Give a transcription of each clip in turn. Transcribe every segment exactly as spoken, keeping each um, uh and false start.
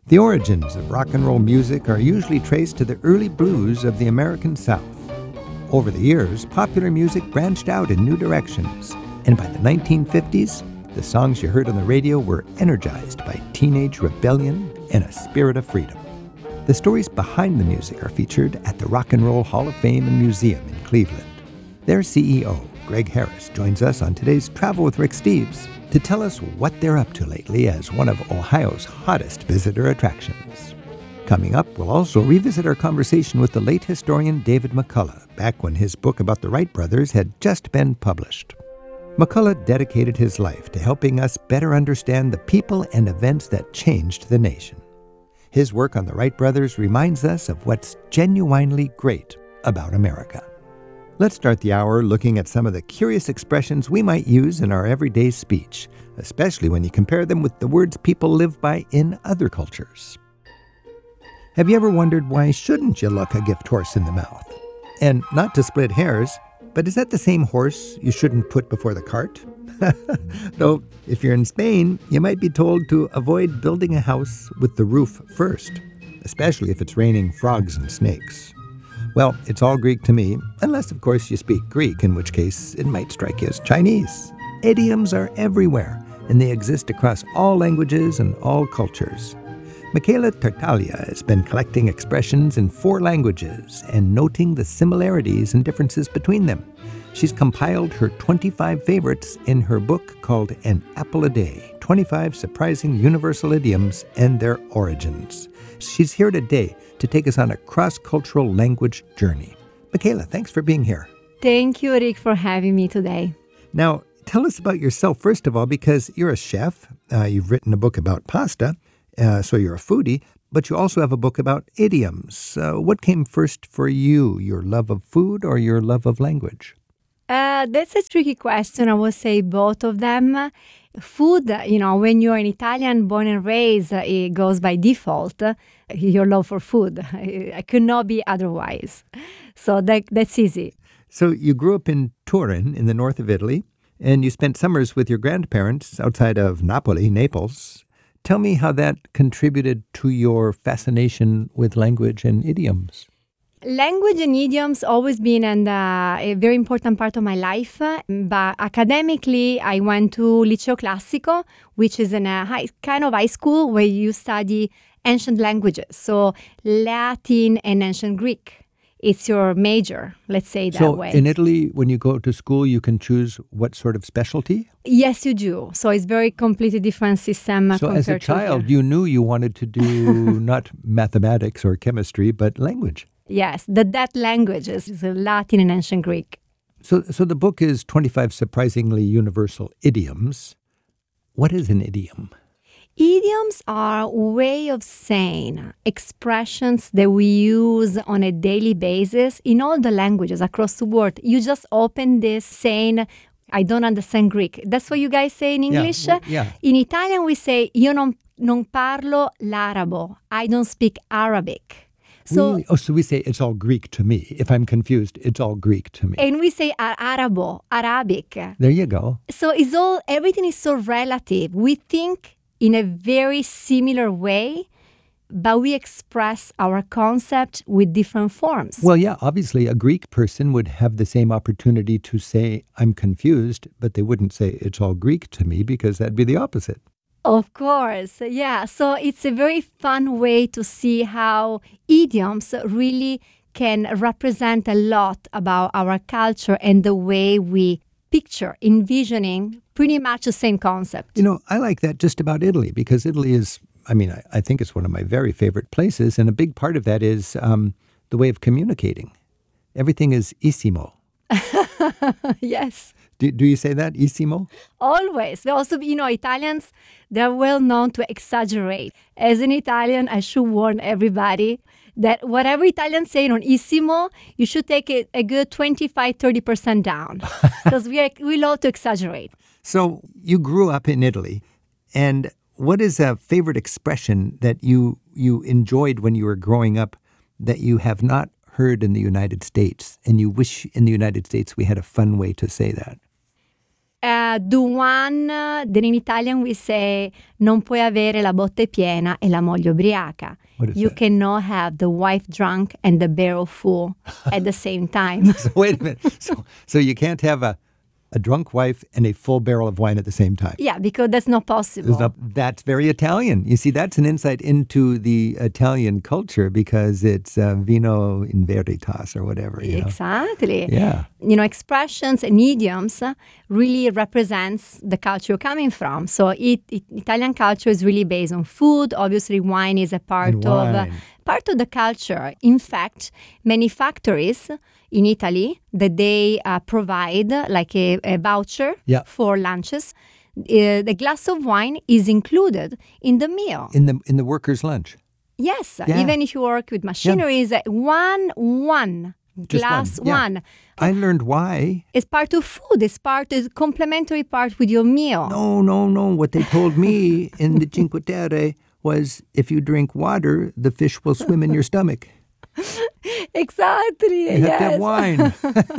The origins of rock and roll music are usually traced to the early blues of the American South. Over the years, popular music branched out in new directions, and by the nineteen fifties, the songs you heard on the radio were energized by teenage rebellion and a spirit of freedom. The stories behind the music are featured at the Rock and Roll Hall of Fame and Museum in Cleveland. Their C E O, Greg Harris, joins us on today's Travel with Rick Steves to tell us what they're up to lately as one of Ohio's hottest visitor attractions. Coming up, we'll also revisit our conversation with the late historian David McCullough, back when his book about the Wright brothers had just been published. McCullough dedicated his life to helping us better understand the people and events that changed the nation. His work on the Wright brothers reminds us of what's genuinely great about America. Let's start the hour looking at some of the curious expressions we might use in our everyday speech, especially when you compare them with the words people live by in other cultures. Have you ever wondered why shouldn't you look a gift horse in the mouth? And not to split hairs, but is that the same horse you shouldn't put before the cart? Though, if you're in Spain, you might be told to avoid building a house with the roof first, especially if it's raining frogs and snakes. Well, it's all Greek to me, unless, of course, you speak Greek, in which case it might strike you as Chinese. Idioms are everywhere, and they exist across all languages and all cultures. Michaela Tartaglia has been collecting expressions in four languages and noting the similarities and differences between them. She's compiled her twenty-five favorites in her book called An Apple a Day, twenty-five Surprising Universal Idioms and Their Origins. She's here today to take us on a cross-cultural language journey. Michaela, thanks for being here. Thank you, Rick, for having me today. Now, tell us about yourself, first of all, because you're a chef. Uh, you've written a book about pasta, uh, so you're a foodie, but you also have a book about idioms. Uh, what came first for you, your love of food or your love of language? Uh, that's a tricky question. I would say both of them. Food, you know, when you're an Italian born and raised, it goes by default. Your love for food. It could not be otherwise. So that that's easy. So you grew up in Turin in the north of Italy, and you spent summers with your grandparents outside of Napoli, Naples. Tell me how that contributed to your fascination with language and idioms. Language and idioms always been an, uh, a very important part of my life, but academically I went to Liceo Classico, which is in a high, kind of high school where you study ancient languages, so Latin and ancient Greek. It's your major, let's say that so way. So in Italy, when you go to school, you can choose what sort of specialty? Yes, you do. So it's very completely different system. So as a child, you knew you wanted to do not mathematics or chemistry, but language. Yes, the that language is Latin and ancient Greek. So so the book is twenty-five Surprisingly Universal Idioms. What is an idiom? Idioms are a way of saying expressions that we use on a daily basis in all the languages across the world. You just open this saying, I don't understand Greek. That's what you guys say in English? Yeah, yeah. In Italian we say, io non, non parlo l'arabo. I don't speak Arabic. So, really? Oh, so we say it's all Greek to me. If I'm confused, it's all Greek to me. And we say Arabo, Arabic. There you go. So it's all, everything is so relative. We think in a very similar way, but we express our concept with different forms. Well, yeah, obviously a Greek person would have the same opportunity to say, I'm confused, but they wouldn't say it's all Greek to me because that'd be the opposite. Of course, yeah. So it's a very fun way to see how idioms really can represent a lot about our culture and the way we picture, envisioning pretty much the same concept. You know, I like that just about Italy because Italy is, I mean, I, I think it's one of my very favorite places. And a big part of that is um, the way of communicating. Everything is isimo. Yes. Do, do you say that, isimo? Always. Also, you know, Italians, they're well known to exaggerate. As an Italian, I should warn everybody that whatever Italians say on isimo, you should take it a good twenty-five, thirty percent down because we, are, we love to exaggerate. So you grew up in Italy, and what is a favorite expression that you you enjoyed when you were growing up that you have not heard in the United States, and you wish in the United States we had a fun way to say that? Uh, the one uh, that in Italian we say non puoi avere la botte piena e la moglie ubriaca. What is You that? cannot have the wife drunk and the barrel full at the same time. So wait a minute. So so you can't have a, a drunk wife and a full barrel of wine at the same time. Yeah, because that's not possible. There's not- that's very Italian. You see, that's an insight into the Italian culture because it's uh, vino in veritas or whatever. You know? Exactly. Yeah. You know, expressions and idioms uh, really represents the culture you're coming from. So it, it, Italian culture is really based on food. Obviously, wine is a part And of uh, wine. part of the culture. In fact, many factories in Italy that they uh, provide uh, like a, a voucher Yeah. for lunches. Uh, the glass of wine is included in the meal. In the in the workers' lunch. Yes, Yeah. even if you work with machineries, uh, one one Just glass one, yeah. one. I learned why. It's part of food. It's part, it's complementary part with your meal. No, no, no. What they told me in the Cinque Terre was if you drink water, the fish will swim in your stomach. Exactly. You have yes. to have wine.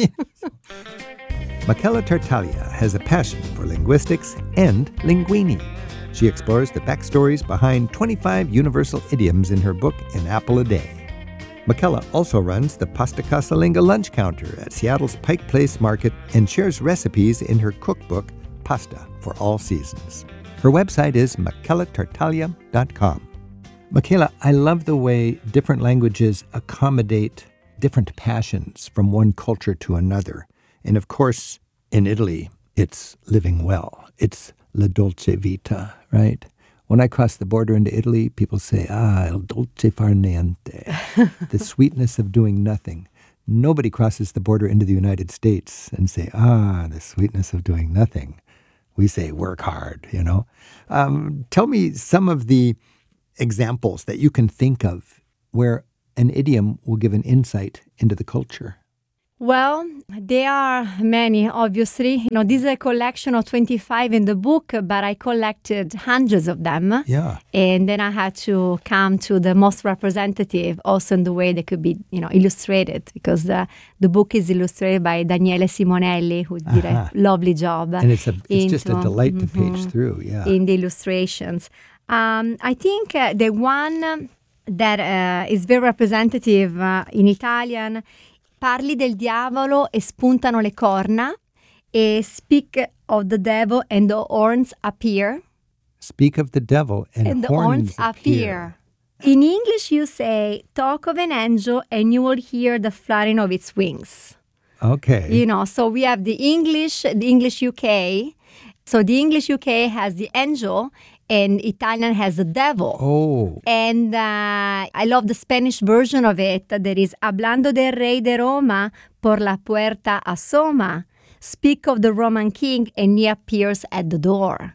Michela Tartaglia has a passion for linguistics and linguini. She explores the backstories behind twenty-five universal idioms in her book, An Apple a Day. Michela also runs the Pasta Casalinga lunch counter at Seattle's Pike Place Market and shares recipes in her cookbook, Pasta for All Seasons. Her website is michela tartaglia dot com. Michela, I love the way different languages accommodate different passions from one culture to another. And of course, in Italy, it's living well. It's la dolce vita, right? When I cross the border into Italy, people say, ah, il dolce far niente, the sweetness of doing nothing. Nobody crosses the border into the United States and say, ah, the sweetness of doing nothing. We say, work hard, you know. Um, tell me some of the examples that you can think of where an idiom will give an insight into the culture. Well, there are many, obviously. You know, this is a collection of twenty-five in the book, but I collected hundreds of them. Yeah. And then I had to come to the most representative, also in the way they could be, you know, illustrated, because the, the book is illustrated by Daniele Simonelli, who did Uh-huh. a lovely job. And it's a it's just a into- delight to Mhm. page through, yeah. in the illustrations. Um, I think uh, the one that uh, is very representative uh, in Italian, parli del diavolo e spuntano le corna, e speak of the devil and the horns appear. Speak of the devil and, And the horns horns appear. In English, you say, talk of an angel and you will hear the fluttering of its wings. Okay. You know, so we have the English, the English U K. So the English U K has the angel and Italian has the devil. Oh, And uh, I love the Spanish version of it that is Hablando del rey de Roma, por la puerta asoma. Speak of the Roman king and he appears at the door.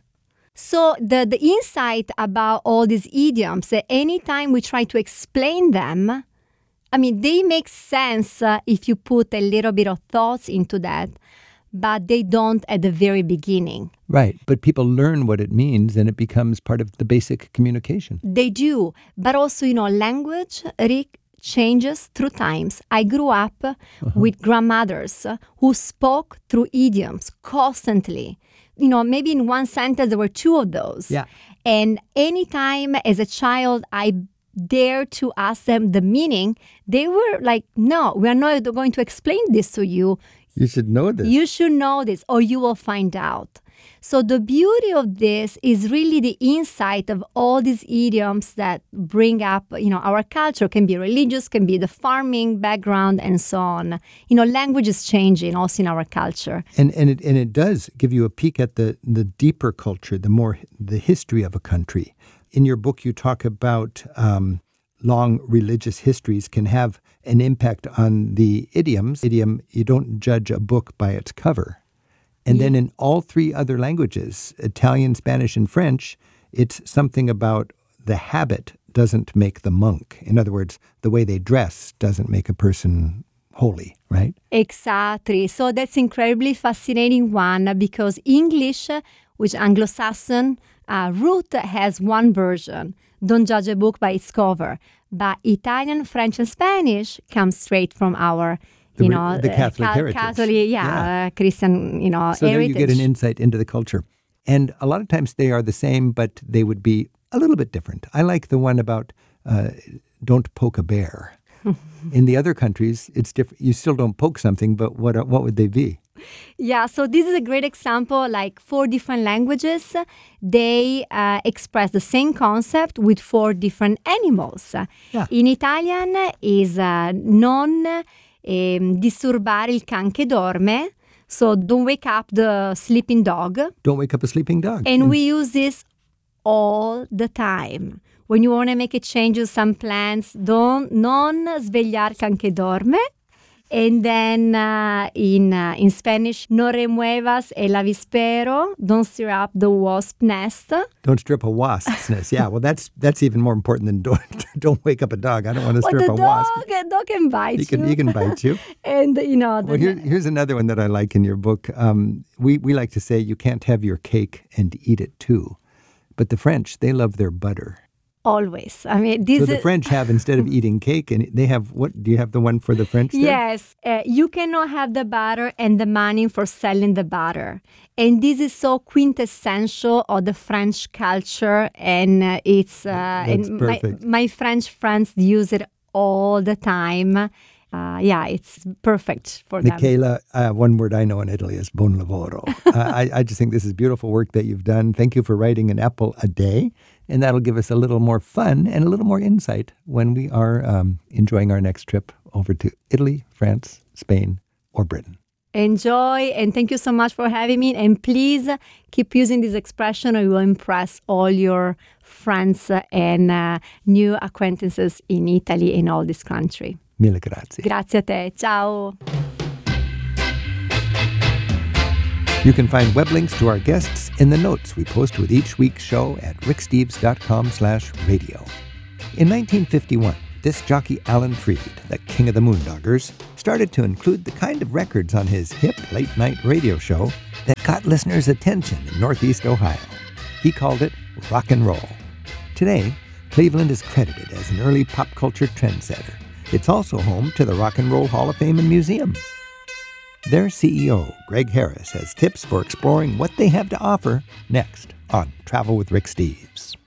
So the, the insight about all these idioms, that anytime we try to explain them, I mean, they make sense uh, if you put a little bit of thoughts into that, but they don't at the very beginning. right. But people learn what it means and it becomes part of the basic communication. They do. But also, you know, language, Rick, changes through times. I grew up uh-huh. with grandmothers uh, who spoke through idioms constantly. You know, maybe in one sentence there were two of those. Yeah. And anytime as a child I dared to ask them the meaning, they were like, no, we're not going to explain this to you. You should know this. You should know this or you will find out. So the beauty of this is really the insight of all these idioms that bring up, you know, our culture. Can be religious, can be the farming background and so on. You know, language is changing also in our culture. And and it and it does give you a peek at the, the deeper culture, the more the history of a country. In your book, you talk about um, long religious histories can have an impact on the idioms. Idiom, you don't judge a book by its cover. And then in all three other languages, Italian, Spanish, and French, it's something about the habit doesn't make the monk. In other words, the way they dress doesn't make a person holy, right? Exactly. So that's incredibly fascinating one because English, which Anglo-Saxon uh, root, has one version. Don't judge a book by its cover. But Italian, French, and Spanish come straight from our you re- know, the uh, Catholic Ca- heritage. Catholic, yeah, Yeah. Uh, Christian, you know, So there you heritage. get an insight into the culture. And a lot of times they are the same, but they would be a little bit different. I like the one about uh, don't poke a bear. In the other countries, it's different. You still don't poke something, but what what would they be? Yeah, so this is a great example. Like four different languages, they uh, express the same concept with four different animals. Yeah. In Italian is uh, non ehm, disturbare il can che dorme, so don't wake up the sleeping dog. Don't wake up a sleeping dog. And we use this all the time. When you want to make a change to some plans, don't non svegliar can que dorme. And then uh, in uh, in Spanish, no remuevas el avispero, don't stir up the wasp nest. Don't strip a wasp's nest. Yeah, well, that's that's even more important than don't, don't wake up a dog. I don't want to But strip the a dog, wasp. the dog can bite He can, you. he can bite you. And, you know, the, Well, here, here's another one that I like in your book. Um, we, we like to say you can't have your cake and eat it too. But the French, they love their butter. always. I mean, this So the is... French have, instead of eating cake, and they have, what, do you have the one for the French there? Yes, uh, you cannot have the butter and the money for selling the butter. And this is so quintessential of the French culture. And uh, it's, uh, That's and my, perfect. my French friends use it all the time. Uh, yeah, it's perfect for them. Michaela, uh, one word I know in Italy is buon lavoro. uh, I, I just think this is beautiful work that you've done. Thank you for writing an apple a day. And that'll give us a little more fun and a little more insight when we are um, enjoying our next trip over to Italy, France, Spain, or Britain. Enjoy, and thank you so much for having me. And please keep using this expression, or you will impress all your friends and uh, new acquaintances in Italy and all this country. Mille grazie. Grazie a te. Ciao. You can find web links to our guests in the notes we post with each week's show at ricksteves.com slash radio. In nineteen fifty-one, disc jockey Alan Freed, the king of the Moondoggers, started to include the kind of records on his hip late-night radio show that got listeners' attention in Northeast Ohio. He called it rock and roll. Today, Cleveland is credited as an early pop culture trendsetter. It's also home to the Rock and Roll Hall of Fame and Museum. Their C E O, Greg Harris, has tips for exploring what they have to offer next on Travel with Rick Steves.